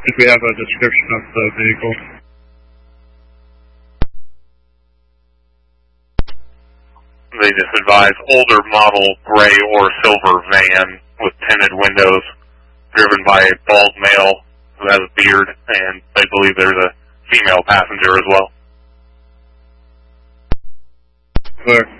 if we have a description of the vehicle. They just advise older model gray or silver van with tinted windows, driven by a bald male who has a beard, and they believe there's a female passenger as well. Clear.